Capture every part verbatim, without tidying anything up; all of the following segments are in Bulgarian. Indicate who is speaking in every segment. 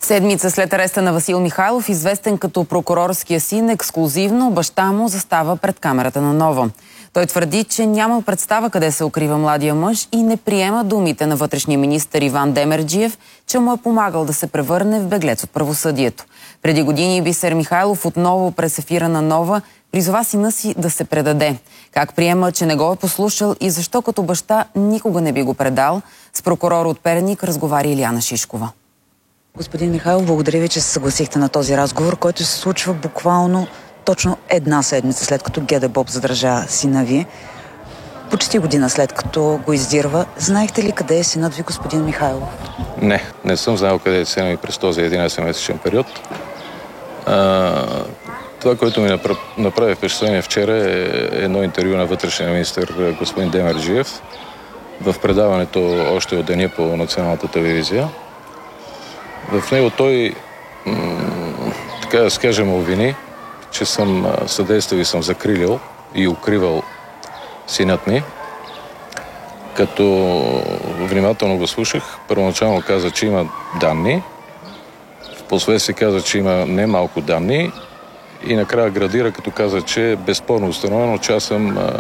Speaker 1: Седмица след ареста на Васил Михайлов, известен като прокурорския син, ексклузивно баща му застава пред камерата на Нова. Той твърди, че няма представа къде се укрива младия мъж и не приема думите на вътрешния министър Иван Демерджиев, че му е помагал да се превърне в беглец от правосъдието. Преди години Бисер Михайлов отново през ефира на Нова призова сина си да се предаде. Как приема, че не го е послушал и защо като баща никога не би го предал, с прокурор от Перник разговаря Илияна Шишкова.
Speaker 2: Господин Михайлов, благодаря ви, че се съгласихте на този разговор, който се случва буквално точно една седмица след като ГДБОП задържа сина ви. Почти година след като го издирва. Знаехте ли къде е синът ви, господин Михайлов?
Speaker 3: Не, не съм знал къде е сина ми през този единайсетмесечен период. А, това, което ми направи впечатление вчера, е едно интервю на вътрешния министър господин Демерджиев в предаването още от деня по националната телевизия. В него той, така да се каже, ме обвини, че съм съдействал и съм закрилил и укривал синът ми. Като внимателно го слушах, първоначално каза, че има данни, впоследствие каза, че има немалко данни и накрая градира, като каза, че е безспорно установено, че аз съм а,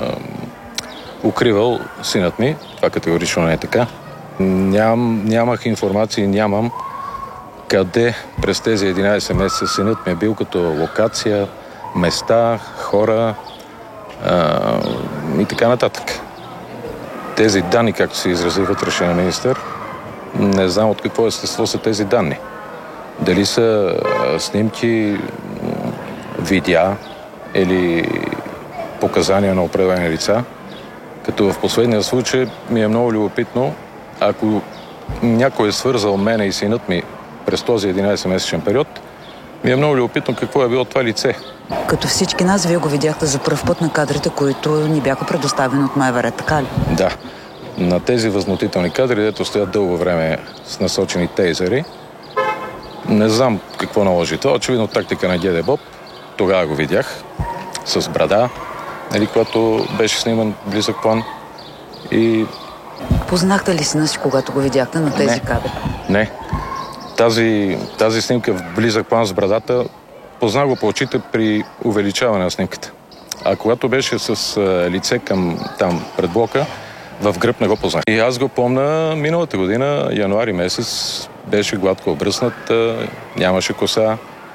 Speaker 3: укривал синът ми. Това категорично не е така. Ням, нямах информация и нямам къде през тези единайсет месеца синът ми е бил като локация, места, хора а, и така нататък. Тези данни, както се изрази вътрешния министър, не знам от какво естество са тези данни. Дали са снимки, видеа или показания на определени лица, като в последния случай ми е много любопитно, ако някой е свързал мене и синът ми през този единайсетмесечен период, ми е много любопитно какво е било това лице.
Speaker 2: Като всички нас, вие го видяхте за пръв път на кадрите, които ни бяха предоставени от МВР, така ли?
Speaker 3: Да. На тези възмутителни кадри, дето стоят дълго време с насочени тейзери, не знам какво наложи това. Очевидно тактика на ГДБОП. Тогава го видях с брада, нали, когато беше сниман близък план. И...
Speaker 2: Познахте ли сина си, когато го видяхте на тези
Speaker 3: не,
Speaker 2: кадри?
Speaker 3: Не. Тази, тази снимка в близък план с брадата, познах го по очите при увеличаване на снимката. А когато беше с а, лице към там пред блока, в гръб не го познах. И аз го помня миналата година, януари месец, беше гладко обръснат, нямаше коса.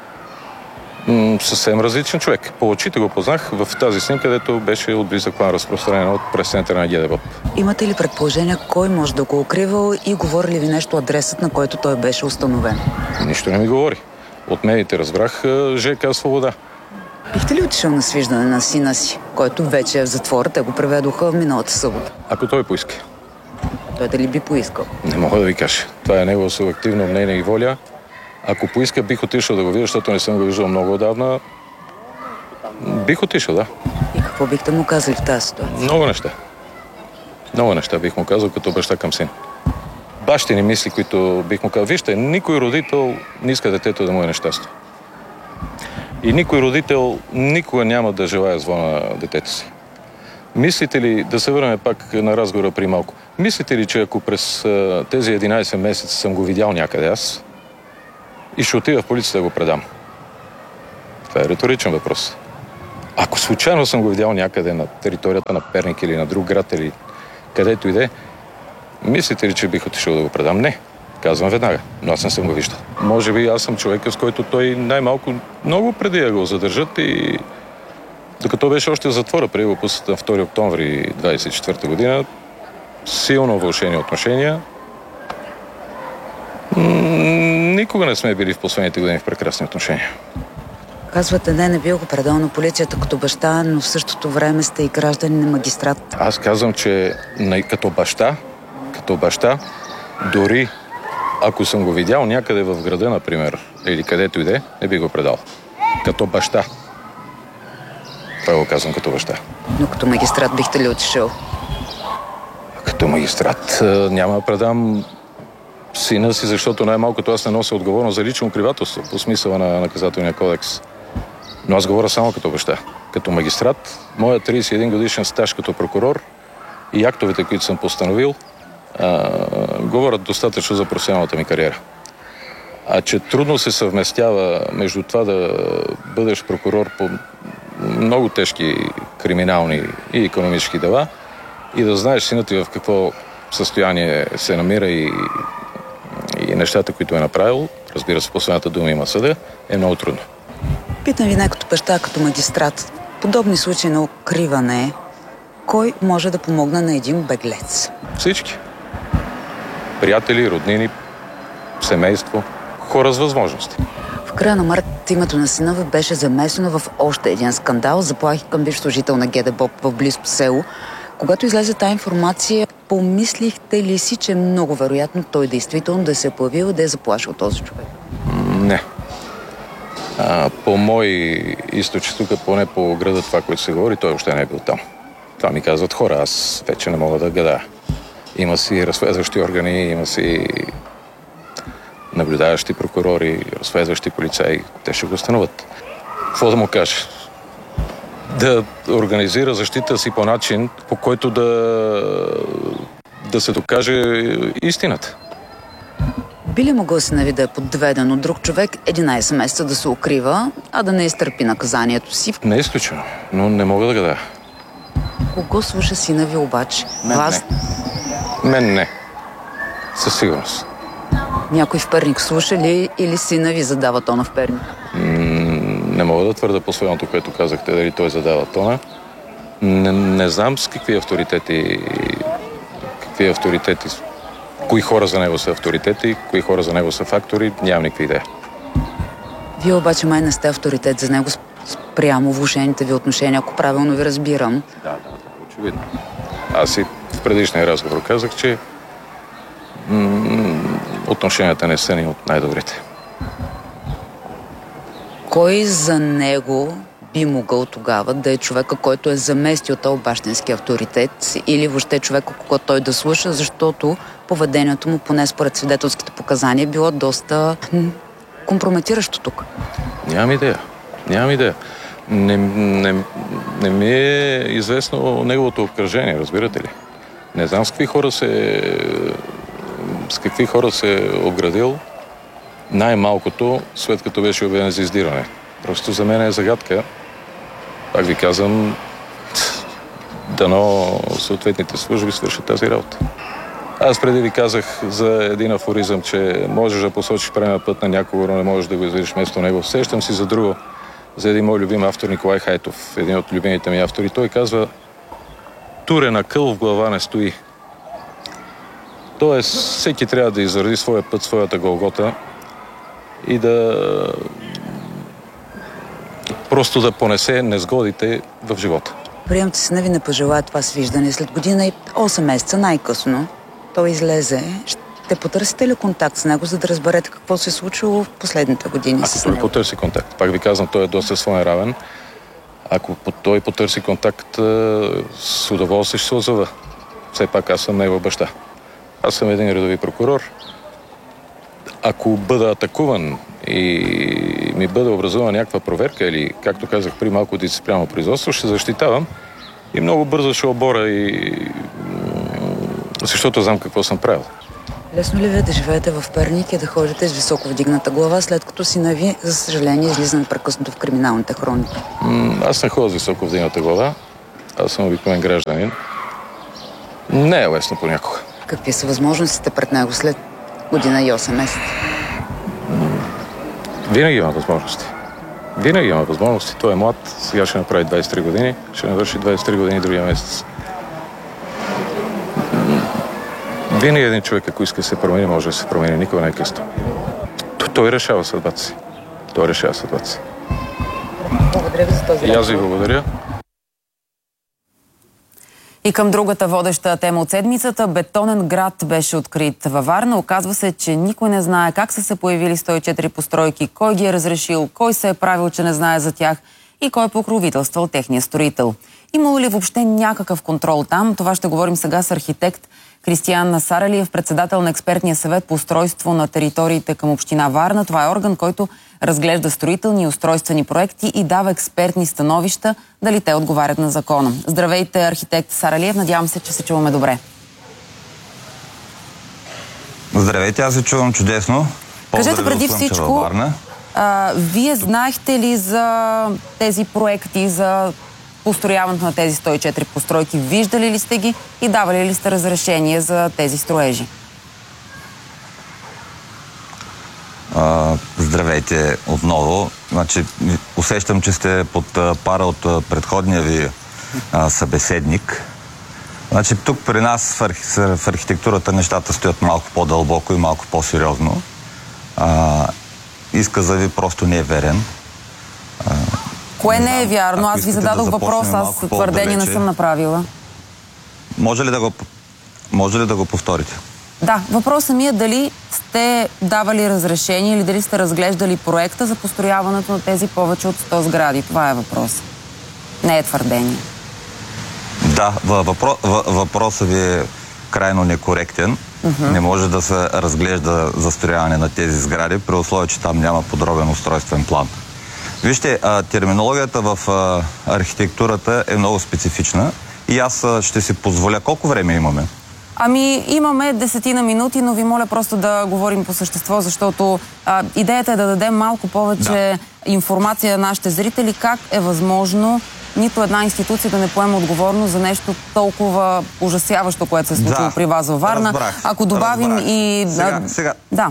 Speaker 3: М- съвсем различен човек. По очите го познах в тази снимка, където беше от близък план разпространен от пресцентъра на ГДБОП. Имате
Speaker 2: ли предположение кой може да го укривал и говори ли ви нещо адресът, на който той беше установен?
Speaker 3: Нищо не ми говори. От медиите разбрах ЖК Свобода.
Speaker 2: Бихте ли отишъл на свиждане на сина си, който вече е в затвора? Те го преведоха миналата събота.
Speaker 3: Ако той поиска.
Speaker 2: Той дали би поискал?
Speaker 3: Не мога да ви кажа. Това е негово субективно мнение и воля. Ако поиска, бих отишъл да го видя, защото не съм го виждал много отдавна. Бих отишъл, да.
Speaker 2: И какво бихте му казали в тази ситуация?
Speaker 3: Много неща. Много неща бих му казал като баща към син. Бащини мисли, които бих му казал. Вижте, никой родител не иска детето да му е нещастие. И никой родител никога няма да желая зло на детето си. Мислите ли, да се върнем пак на разговора при малко, мислите ли, че ако през тези единайсет месеца съм го видял някъде аз и ще отида в полицията да го предам? Това е риторичен въпрос. Ако случайно съм го видял някъде на територията на Перник или на друг град или където иде, мислите ли, че бих отишъл да го предам? Не. Казвам веднага, но аз не съм го виждал. Може би аз съм човека, с който той най-малко много преди да го задържат и докато беше още в затвора, преди го пуснат на втори октомври двайсет и четвърта година, силно вълшени отношения. Никога не сме били в последните години в прекрасни отношения.
Speaker 2: Казвате, не, не бил го предал на полицията като баща, но в същото време сте и гражданин магистрат.
Speaker 3: Аз казвам, че като баща, като баща, дори ако съм го видял някъде в града, например, или където иде, не би го предал. Като баща. Това го казвам като баща.
Speaker 2: Но като магистрат бихте ли отишъл?
Speaker 3: Като магистрат няма да предам сина си, защото най-малкото аз не нося отговорност за лично укривателство по смисъла на наказателния кодекс. Но аз говоря само като баща. Като магистрат, моят трийсет и един годишен стаж като прокурор и актовете, които съм постановил, а, говорят достатъчно за професионалната ми кариера. А че трудно се съвместява между това да бъдеш прокурор по много тежки криминални и икономически дела и да знаеш синът ти в какво състояние се намира и, и нещата, които е направил, разбира се, последната дума има съда, е много трудно.
Speaker 2: Питам ви не като баща, като магистрат. Подобни случаи на укриване, кой може да помогне на един беглец?
Speaker 3: Всички. Приятели, роднини, семейство, хора с възможности.
Speaker 2: В края на март името на сина ви беше замесено в още един скандал, заплахи към бивш служител на ГДБОП в близко село. Когато излезе тази информация, помислихте ли си, че е много вероятно той действително да се е появил и да е заплашил този човек?
Speaker 3: Не. А, по мои източи, тук поне по града това, което се говори, той още не е бил там. Това ми казват хора, аз вече не мога да гадая. Има си разследващи органи, има си наблюдаващи прокурори, разследващи полицаи, те ще го установят. Какво да му кажа? Да организира защита си по начин, по който да, да се докаже истината.
Speaker 2: Би ли могъл сина ви да е подведен от друг човек единайсет месеца да се укрива, а да не изтърпи наказанието си?
Speaker 3: Не е изключено, но не мога да гадая.
Speaker 2: Кого слуша сина ви обаче?
Speaker 3: Мен
Speaker 2: Вас?
Speaker 3: не. Мен не. Със сигурност.
Speaker 2: Някой в Перник слуша ли или сина ви задава тона в Перник?
Speaker 3: Не мога да твърда последното, което казахте, дали той задава тона. Не, не знам с какви авторитети, какви авторитети, кои хора за него са авторитети, кои хора за него са фактори, нямам никаква идея.
Speaker 2: Вие обаче май не сте авторитет за него спрямо влошените ви отношения, ако правилно ви разбирам.
Speaker 3: Да, да, да, очевидно. Аз и в предишния разговор казах, че м- отношенията не са ни от най-добрите.
Speaker 2: Кой за него би могъл тогава да е човека, който е заместил този бащински авторитет или въобще човека, когато той да слуша, защото поведението му, поне според свидетелските показания, било доста компрометиращо тук?
Speaker 3: Нямам идея. Нямам идея. Не, не, не ми е известно неговото обкръжение, разбирате ли? Не знам с какви хора се с какви хора се е обградил, най-малкото, след като беше обявен за издиране. Просто за мен е загадка. Пак ви казвам, дано съответните служби свършат тази работа. Аз преди ви казах за един афоризъм, че можеш да посочиш правилния път на някого, но не можеш да го изведеш вместо него. Сещам си за друго, за един мой любим автор Николай Хайтов, един от любимите ми автори. Той казва: турена къл в глава не стои. Тоест, всеки трябва да изрази своя път, своята голгота и да просто да понесе незгодите в живота.
Speaker 2: Приемте сина ви не пожелая това свиждане. След година и осем месеца най-късно той излезе. Ще потърсите ли контакт с него, за да разберете какво се е случило в последните години
Speaker 3: Ако
Speaker 2: с
Speaker 3: той
Speaker 2: него?
Speaker 3: потърси контакт, пак ви казвам, той е доста своеравен. Ако той потърси контакт, с удоволствие ще се озова. Все пак аз съм негов баща. Аз съм един редови прокурор. Ако бъда атакуван и ми бъде образувана някаква проверка или, както казах, при малко дисциплинарно производство, ще защитавам и много бързо ще оборя, и... защото знам какво съм правил.
Speaker 2: Лесно ли ви е да живеете в Перник и да ходите с високо вдигната глава, след като сина ви, за съжаление, излиза непрекъснато в криминалните хроники?
Speaker 3: Аз не ходя с високо вдигната глава. Аз съм обикновен гражданин. Не е лесно понякога.
Speaker 2: Какви са възможностите пред него след година и осем месеца?
Speaker 3: Винаги има възможности. Винаги има възможности. Той е млад, сега ще направи двайсет и три години, ще навърши двайсет и три години другия месец. Винаги един човек, ако иска да се промени, може да се промени. Никога не е късно. Той решава съдбата си. Той решава съдбата си.
Speaker 2: Благодаря ви за този
Speaker 3: И аз ви благодаря.
Speaker 1: И към другата водеща тема от седмицата, бетонен град беше открит във Варна. Оказва се, че никой не знае как са се появили сто и четири постройки, кой ги е разрешил, кой се е правил, че не знае за тях и кой е покровителствал техния строител. Имало ли въобще някакъв контрол там? Това ще говорим сега с архитект Кристиян Саралиев, председател на експертния съвет по устройство на териториите към община Варна. Това е орган, който разглежда строителни и устройствени проекти и дава експертни становища дали те отговарят на закона. Здравейте, архитект Саралиев. Надявам се, че се чуваме добре.
Speaker 4: Здравейте, аз се чувам чудесно.
Speaker 1: Кажете преди всичко, а, вие знаехте ли за тези проекти, за построяването на тези сто и четири постройки? Виждали ли сте ги и давали ли сте разрешение за тези строежи?
Speaker 4: А, здравейте отново. Значи, усещам, че сте под а, пара от а, предходния ви а, събеседник. Значи, тук при нас в, архи... в архитектурата нещата стоят малко по-дълбоко и малко по-сериозно. Изказа ви просто не е верен. А,
Speaker 1: Кое не, не е вярно? Аз ви зададох да въпрос, аз твърдение не съм направила.
Speaker 4: Може ли да го, може ли да го повторите?
Speaker 1: Да, въпросът ми е дали сте давали разрешение или дали сте разглеждали проекта за построяването на тези повече от сто сгради. Това е въпрос. Не е твърдение.
Speaker 4: Да, въпро... въпросът ви е крайно некоректен. Uh-huh. Не може да се разглежда застрояване на тези сгради, при условие, че там няма подробен устройствен план. Вижте, а, терминологията в а, архитектурата е много специфична и аз а, ще си позволя. Колко време имаме?
Speaker 1: Ами, имаме десетина минути, но ви моля просто да говорим по същество, защото а, идеята е да дадем малко повече да. информация на нашите зрители, как е възможно нито една институция да не поема отговорност за нещо толкова ужасяващо, което се е случило да, при вас във Варна.
Speaker 4: Разбрах,
Speaker 1: Ако добавим
Speaker 4: разбрах.
Speaker 1: и...
Speaker 4: Сега, сега.
Speaker 1: Да.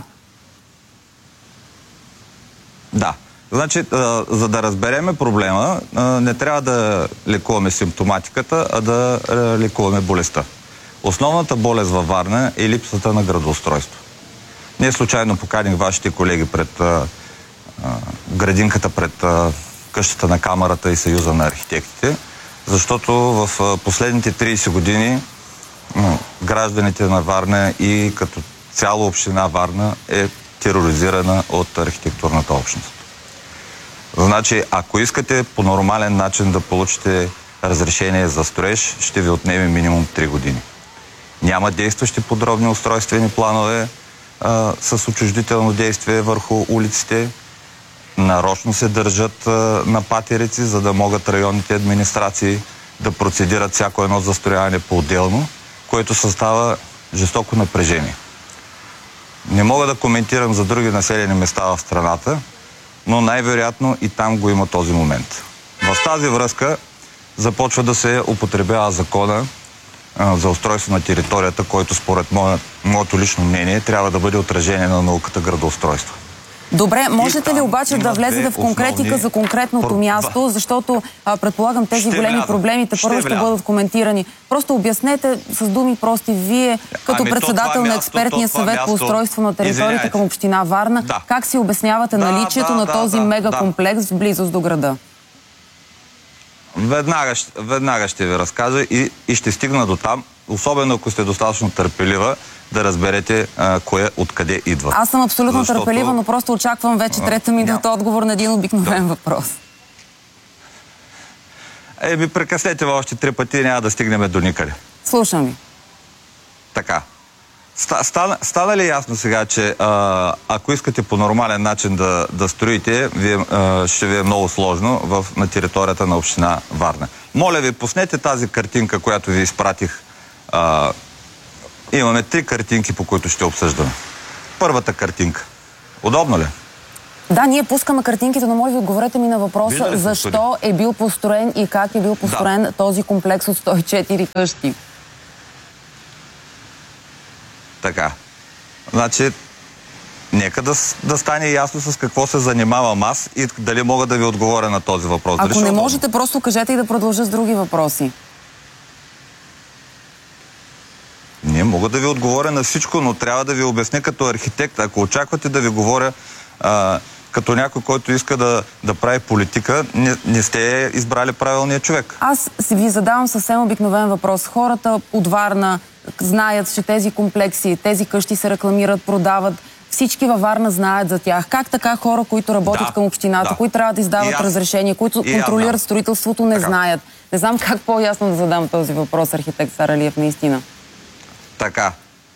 Speaker 4: Да. Значи, а, за да разбереме проблема, а, не трябва да лекуваме симптоматиката, а да а, лекуваме болестта. Основната болест във Варна е липсата на градоустройство. Не случайно поканих вашите колеги пред а, а, градинката пред а, къщата на Камарата и Съюза на архитектите, защото в а, последните трийсет години а, гражданите на Варна и като цяло община Варна е тероризирана от архитектурната общност. Значи, ако искате по нормален начин да получите разрешение за строеж, ще ви отнеме минимум три години. Няма действащи подробни устройствени планове а, с отчуждително действие върху улиците. Нарочно се държат а, на патерици, за да могат районните администрации да процедират всяко едно застрояване по-отделно, което създава жестоко напрежение. Не мога да коментирам за други населени места в страната, но най-вероятно и там го има този момент. В тази връзка започва да се употребява закона а, за устройство на територията, който според мое, моето лично мнение трябва да бъде отражение на науката градоустройство.
Speaker 1: Добре, можете ли обаче да влезете в конкретика за конкретното Пр... място, защото а, предполагам тези ще големи влязам. проблемите първо ще, ще бъдат коментирани. Просто обяснете с думи прости вие, като ами, председател на експертния съвет място... по устройство на територията Извиняйте. към община Варна, да. как си обяснявате да, наличието да, на да, този да, мегакомплекс да. в близост до града?
Speaker 4: Веднага, веднага ще ви разкажа и, и ще стигна до там, особено ако сте достатъчно търпелива, да разберете а, кое откъде идва.
Speaker 1: Аз съм абсолютно Защото... търпелива, но просто очаквам вече трета минута Ня... отговор на един обикновен да. въпрос. Еми,
Speaker 4: прекъснете още три пъти и няма да стигнем до никъде.
Speaker 1: Слушам ви.
Speaker 4: Така. Стана, стана ли ясно сега, че а, ако искате по нормален начин да, да строите, вие, а, ще ви е много сложно в, на територията на община Варна. Моля ви, пуснете тази картинка, която ви изпратих. А, имаме три картинки, по които ще обсъждаме. Първата картинка. Удобно ли?
Speaker 1: Да, ние пускаме картинките, но моля ви отговорете ми на въпроса ли, защо господин? е бил построен и как е бил построен да. този комплекс от сто и четири къщи.
Speaker 4: Така. Значи, нека да, да стане ясно с какво се занимавам аз и дали мога да ви отговоря на този въпрос.
Speaker 1: Ако
Speaker 4: дали
Speaker 1: не можете, просто кажете и да продължа с други въпроси.
Speaker 4: Не мога да ви отговоря на всичко, но трябва да ви обясня като архитект. Ако очаквате да ви говоря а, като някой, който иска да, да прави политика, не, не сте избрали правилния човек.
Speaker 1: Аз си ви задавам съвсем обикновен въпрос. Хората от Варна знаят, че тези комплекси, тези къщи се рекламират, продават. Всички във Варна знаят за тях. Как така хора, които работят да, към общината, да. които трябва да издават разрешения, които контролират да. строителството, не така. знаят? Не знам как по-ясно да задам този въпрос, архитект Саралиев, наистина.
Speaker 4: Така.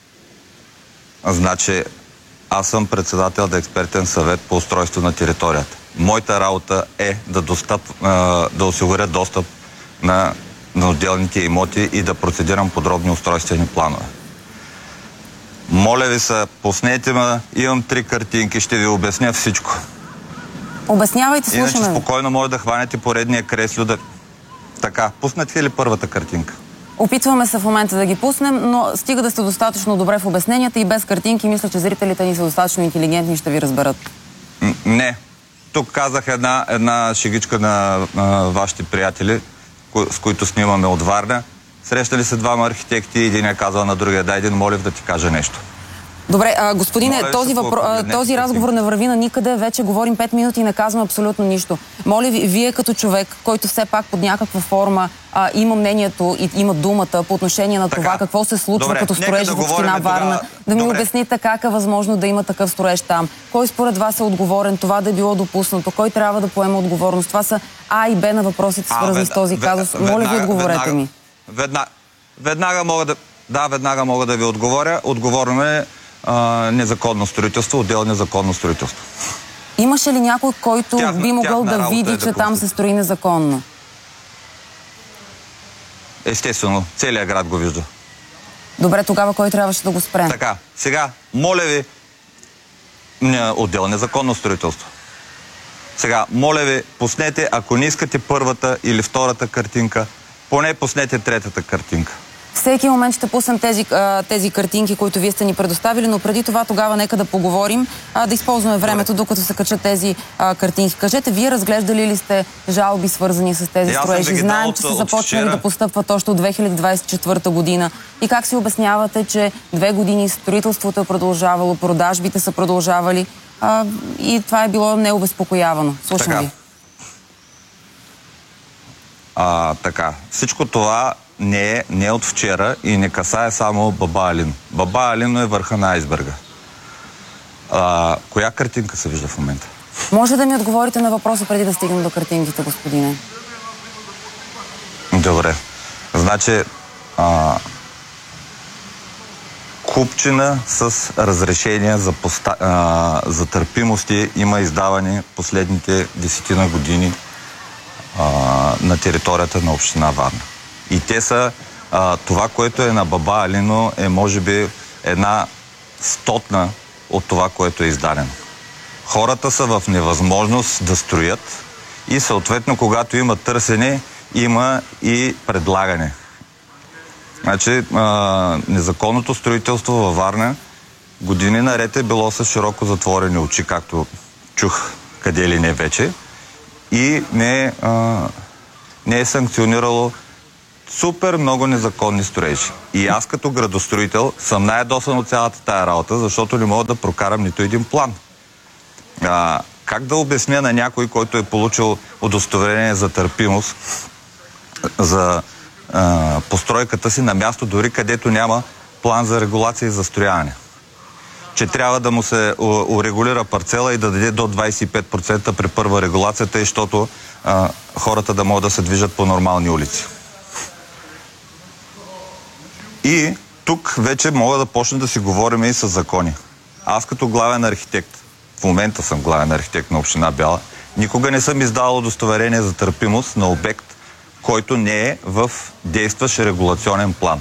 Speaker 4: Значи, аз съм председател на експертен съвет по устройство на територията. Моята работа е да, достъп, да осигуря достъп на, на отделните имоти и да процедирам подробни устройствени планове. Моля ви се, пуснете ме, имам три картинки, ще ви обясня всичко.
Speaker 1: Обяснявайте, слушаме.
Speaker 4: Иначе спокойно може да хванете поредния кресло да... Така, пуснете ли първата картинка?
Speaker 1: Опитваме се в момента да ги пуснем, но стига да сте достатъчно добре в обясненията и без картинки, мисля, че зрителите ни са достатъчно интелигентни и ще ви разберат.
Speaker 4: М не. Тук казах една, една шегичка на, на вашите приятели, ко с които снимаме от Варна. Срещали се двама архитекти и един е казал на другия: дай един Молев да ти каже нещо.
Speaker 1: Добре, а, господине,
Speaker 4: Моля,
Speaker 1: този, въпро... този разговор не върви на никъде. Вече говорим пет минути и не казваме абсолютно нищо. Моля ви, вие като човек, който все пак под някаква форма а, има мнението и има думата по отношение на
Speaker 4: така,
Speaker 1: това какво се случва
Speaker 4: добре,
Speaker 1: като строеж
Speaker 4: да
Speaker 1: в община Варна,
Speaker 4: тогава...
Speaker 1: да ми
Speaker 4: добре.
Speaker 1: обясните как е възможно да има такъв строеж там. Кой според вас е отговорен, това да е било допуснато, кой трябва да поема отговорност. Това са А и Б на въпросите, свързани с този казус. Моля ви, отговорете
Speaker 4: веднага,
Speaker 1: ми.
Speaker 4: Веднага, веднага мога да... Да, веднага мога да ви отговоря. Отговорно е а, незаконно строителство, отдел незаконно строителство.
Speaker 1: Имаше ли някой, който
Speaker 4: Тяхна,
Speaker 1: би могъл да види,
Speaker 4: е
Speaker 1: че
Speaker 4: да
Speaker 1: там се строи незаконно?
Speaker 4: Естествено, целият град го вижда.
Speaker 1: Добре, тогава кой трябваше да го спре?
Speaker 4: Така, сега, моля ви, не, отдел незаконно строителство. Сега, моля ви, пуснете, ако не искате първата или втората картинка, поне пуснете третата картинка.
Speaker 1: Всеки момент ще пуснем тези, тези картинки, които вие сте ни предоставили, но преди това тогава нека да поговорим, да използваме времето, докато се качат тези картинки. Кажете, вие разглеждали ли сте жалби, свързани с тези строежи? Да Знаем, че са започнали да постъпват още от две хиляди двадесет и четвърта година. И как си обяснявате, че две години строителството е продължавало, продажбите са продължавали а, и това е било необезпокоявано? Слушам ви.
Speaker 4: А, така. Всичко това не е, не е от вчера и не касае само Баба Алин. Баба Алин е върха на айсберга. А, коя картинка се вижда в момента?
Speaker 1: Може да ми отговорите на въпроса преди да стигнем до картинките, господине?
Speaker 4: Добре. Значи, а, купчина с разрешения за, поста... а, за търпимости има издавани последните десетина години а, на територията на община Варна. И те са, а, това, което е на Баба Алино, е може би една стотна от това, което е издадено. Хората са в невъзможност да строят и съответно, когато има търсене, има и предлагане. Значи, а, незаконното строителство във Варна години наред е било с широко затворени очи, както чух къде ли не вече, и не, а, не е санкционирало супер много незаконни строежи. И аз като градостроител съм най-ядосан от цялата тая работа, защото не мога да прокарам нито един план. А, как да обясня на някой, който е получил удостоверение за търпимост за а, постройката си на място, дори където няма план за регулация и застрояване, че трябва да му се урегулира парцела и да даде до двадесет и пет процента при първа регулация, тъй, защото а, хората да могат да се движат по нормални улици. И тук вече мога да почна да си говорим и с закони. Аз като главен архитект, в момента съм главен архитект на община Бяла, никога не съм издавал удостоверение за търпимост на обект, който не е в действащ регулационен план.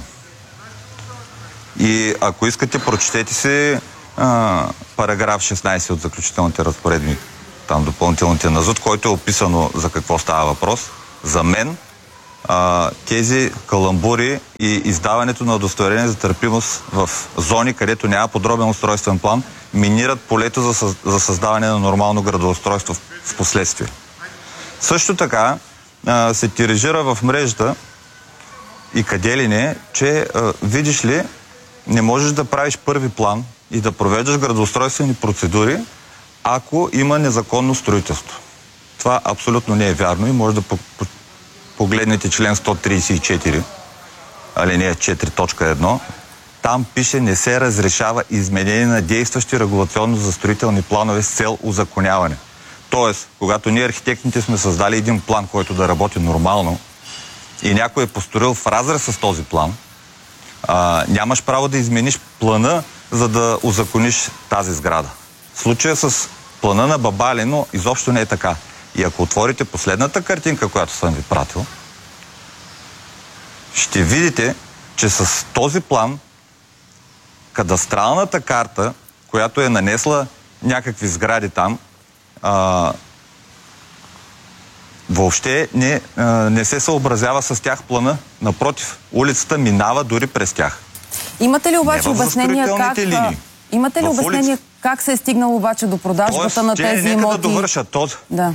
Speaker 4: И ако искате, прочетете си а, параграф шестнадесет от заключителните разпоредби, там допълнителните назад, който е описано за какво става въпрос. За мен а, тези каламбури и издаването на удостоверение за търпимост в зони, където няма подробен устройствен план, минират полето за, за създаване на нормално градоустройство в, в последствие. Също така а, се тиражира в мрежата и къде ли не, че а, видиш ли, не можеш да правиш първи план и да провеждаш градоустройствени процедури, ако има незаконно строителство. Това абсолютно не е вярно и може да по по погледнете член сто тридесет и четири, алинея четири, точка едно. Там пише: не се разрешава изменение на действащи регулационно-застроителни планове с цел узаконяване. Тоест, когато ние архитектите сме създали един план, който да работи нормално и някой е построил в разрез с този план, а, нямаш право да измениш плана, за да узакониш тази сграда. В случая с плана на Баба Алино изобщо не е така. И ако отворите последната картинка, която съм ви пратил, ще видите, че с този план кадастралната карта, която е нанесла някакви сгради там, а, въобще не, а, не се съобразява с тях плана. Напротив, улицата минава дори през тях.
Speaker 1: Имате ли обаче обяснение как... Линии. Имате ли обяснение улиц... как се е стигнало обаче до продажбата Тоест, на тези
Speaker 4: нека
Speaker 1: имоти?
Speaker 4: Да довърша този.
Speaker 1: Да.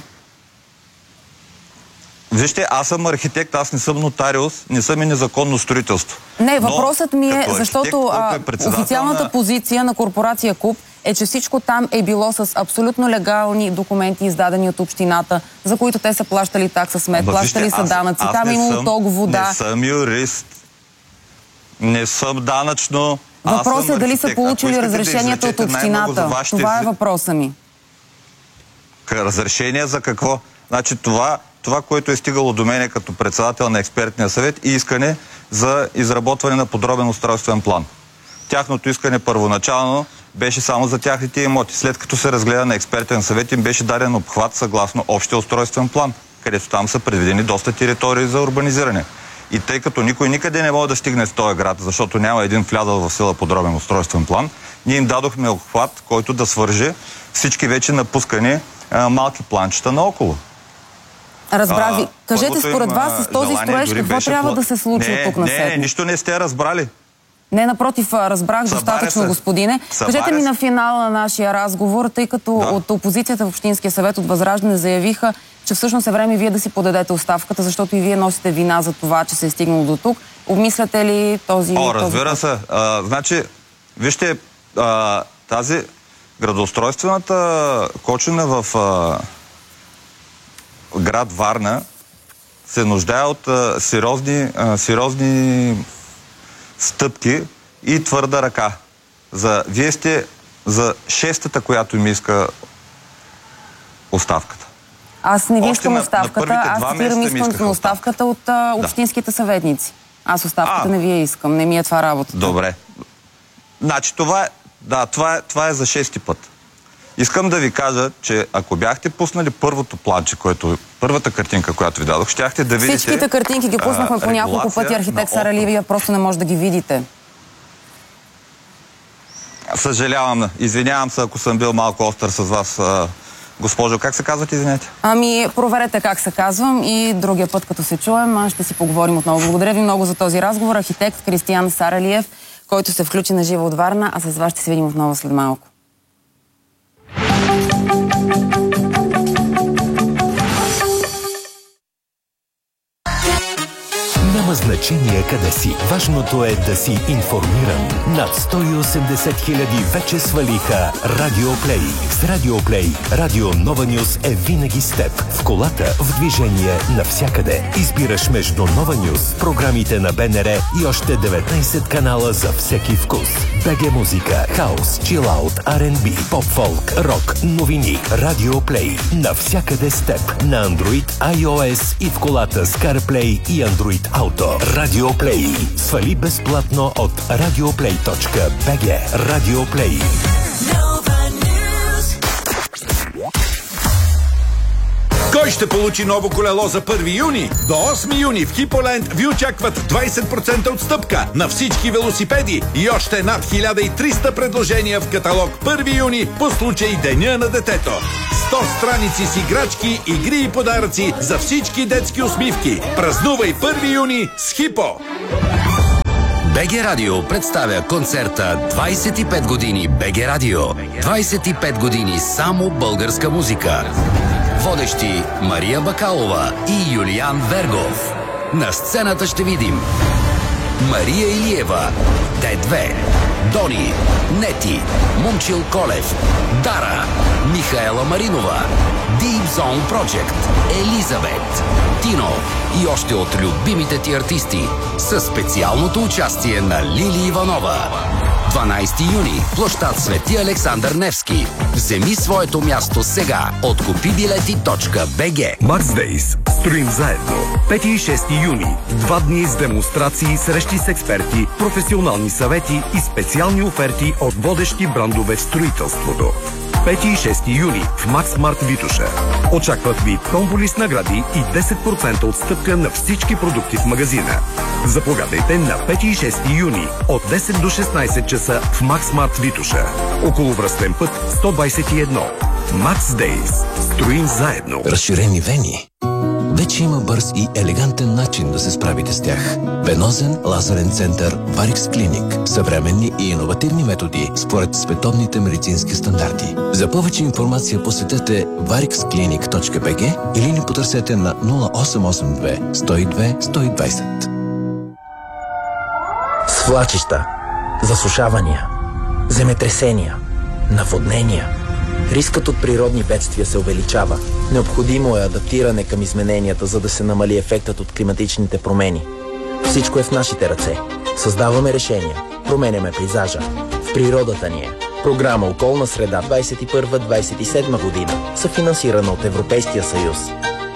Speaker 4: Вижте, аз съм архитект, аз не съм нотариус, не съм и незаконно строителство.
Speaker 1: Не, въпросът ми е, защото а, е официалната
Speaker 4: на...
Speaker 1: позиция на корпорация КУП е, че всичко там е било с абсолютно легални документи, издадени от общината, за които те са плащали такса смет,
Speaker 4: Ама,
Speaker 1: плащали
Speaker 4: вижте,
Speaker 1: са данъци, там е имало ток, вода.
Speaker 4: Не съм юрист, не съм данъчно.
Speaker 1: Въпросът е дали са получили разрешението от общината. Това е въпроса ми.
Speaker 4: Разрешение за какво? Значи това, това, което е стигало до мене като председател на експертния съвет и искане за изработване на подробен устройствен план. Тяхното искане първоначално беше само за тяхните имоти. След като се разгледа на експертен съвет, им беше даден обхват съгласно общия устройствен план, където там са предвидени доста територии за урбанизиране. И тъй като никой никъде не може да стигне с този град, защото няма един влязъл в сила подробен устройствен план, ние им дадохме обхват, който да свърже всички вече напускани а, малки планчета наоколо.
Speaker 1: Разбра ви. Кажете според вас с този строеж какво трябва пла... да се случи
Speaker 4: не,
Speaker 1: от тук насетне?
Speaker 4: Не, не, нищо не сте разбрали.
Speaker 1: Не, напротив, разбрах
Speaker 4: Събаря
Speaker 1: достатъчно,
Speaker 4: се.
Speaker 1: господине.
Speaker 4: Събаря
Speaker 1: Кажете ми
Speaker 4: се.
Speaker 1: на финала на нашия разговор, тъй като да. От опозицията в Общинския съвет от Възраждане заявиха, че всъщност е време вие да си подадете оставката, защото и вие носите вина за това, че се е стигнало до тук. Обмисляте ли този...
Speaker 4: О, разбира
Speaker 1: този...
Speaker 4: се. А, значи, вижте, а, тази градоустройствената кочина в а, град Варна се нуждае от а, сериозни, а, сериозни стъпки и твърда ръка. За, вие сте за шестата, която ми иска оставката.
Speaker 1: Аз не ви искам
Speaker 4: на,
Speaker 1: оставката,
Speaker 4: на
Speaker 1: аз спирам искането на оставката от а, общинските да. съветници. Аз оставката а, не ви я искам, не ми е това работата.
Speaker 4: Добре. Значи това е, да, това е, това е за шести път. Искам да ви кажа, че ако бяхте пуснали първото планче, което, първата картинка, която ви дадох, щяхте да видите...
Speaker 1: Всичките картинки ги пуснахме по няколко пъти, архитект Сараливия, просто не може да ги видите.
Speaker 4: Съжалявам, извинявам се, ако съм бил малко остър с вас, госпожо. Как се казвате, извинете?
Speaker 1: Ами, проверете как се казвам и другия път, като се чуем, ще си поговорим отново. Благодаря ви много за този разговор. Архитект Кристиян Саралиев, който се включи на живо от Варна, а с вас ще се видим отново след малко.
Speaker 5: Няма значение къде си. Важното е да си информиран. Над сто и осемдесет хиляди вече свалиха Радиоплей. С Радиоплей Радио Нова Нюс е винаги с теб. В колата, в движение, навсякъде. Избираш между Нова Нюс, програмите на БНР и още деветнайсет канала за всеки вкус. БГ музика, хаус, чилаут, Ар енд Би, поп-фолк, рок, новини. Радиоплей. Навсякъде с теб. На Android, iOS и в колата с CarPlay и Android Auto. Радиоплей. Свали безплатно от радиоплей точка би джи. Радиоплей.
Speaker 6: Кой ще получи ново колело за първи юни? До осми юни в Хиполенд ви очакват двайсет процента отстъпка на всички велосипеди и още над хиляда и триста предложения в каталог първи юни по случай Деня на детето. сто страници с играчки, игри и подаръци за всички детски усмивки. Празнувай първи юни с Хипо!
Speaker 7: БГ Радио представя концерта двайсет и пет години БГ Радио. двайсет и пет години само българска музика. Водещи Мария Бакалова и Юлиан Вергов. На сцената ще видим Мария Илиева, Д две, Дони, Нети, Момчил Колев, Дара, Михаела Маринова, Deep Zone Project, Елизабет, Тино и още от любимите ти артисти със специалното участие на Лили Иванова. дванайсети юни, площад Свети Александър Невски. Вземи своето място сега от купи билети точка би джи.
Speaker 8: Марсдейс. Строим заедно. пети и шести юни. Два дни с демонстрации, срещи с експерти, професионални съвети и специални оферти от водещи брандове в строителството. пети и шести юни в Максмарт Витоша. Очакват ви томболи с награди и десет процента отстъпка на всички продукти в магазина. Заповядайте на пети и шести юни от десет до шестнайсет часа в Максмарт Витоша. Околовръстен път сто двайсет и едно. Макс Дейс. Строим заедно.
Speaker 9: Разширени вени. Вече има бърз и елегантен начин да се справите с тях. Венозен лазерен център Варикс Клиник. Съвременни и иновативни методи според световните медицински стандарти. За повече информация посетете варикс клиник точка би джи или ни потърсете на нула осем осем две сто и две сто и двайсет.
Speaker 10: Свлачища, засушавания, земетресения, наводнения. Рискът от природни бедствия се увеличава. Необходимо е адаптиране към измененията, за да се намали ефектът от климатичните промени. Всичко е в нашите ръце. Създаваме решения, променяме пейзажа. В природата ни е. Програма Околна среда двайсет и първа - двайсет и седма година, съфинансирана от Европейския съюз.